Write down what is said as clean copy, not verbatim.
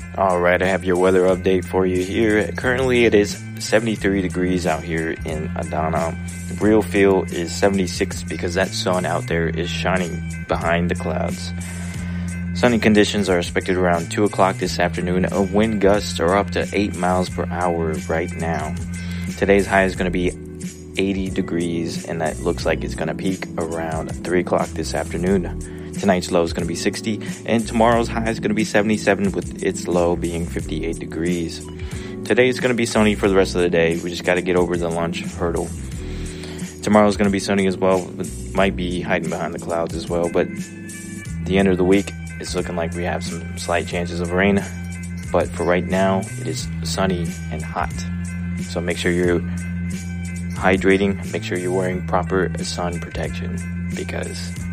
Alright, I have your weather update for you here. Currently it is 73 degrees out here in Adana. The real feel is 76 because that sun out there is shining behind the clouds. Sunny conditions are expected around 2 o'clock this afternoon. Wind gusts are up to 8 miles per hour right now. Today's high is going to be 80 degrees and that looks like it's going to peak around 3 o'clock this afternoon. Tonight's low is going to be 60 and tomorrow's high is going to be 77 with its low being 58 degrees. Today is going to be sunny for the rest of the day. We just got to get over the lunch hurdle. Tomorrow is going to be sunny as well. It might be hiding behind the clouds as well, but the end of the week it's looking like we have some slight chances of rain. But for right now, it is sunny and hot. So make sure you're hydrating. Make sure you're wearing proper sun protection because